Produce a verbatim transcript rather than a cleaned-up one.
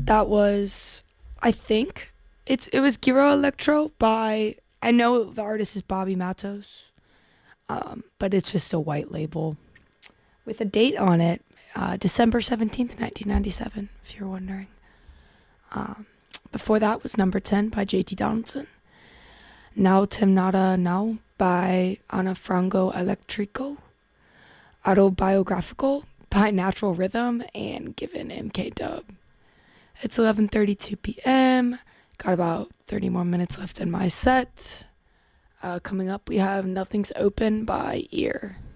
That was, I think, it's it was Giro Electro by, I know the artist is Bobby Matos, um, but it's just a white label with a date on it, uh, December seventeenth, nineteen ninety-seven, if you're wondering. Um, before that was Number ten by J T Donaldson. Now Temnada Now by Ana Frango Electrico. Autobiographical by Natural Rhythm and Given M K Dub. It's eleven thirty-two p.m. Got about thirty more minutes left in my set. Uh, coming up, we have Nothing's Open by Ear.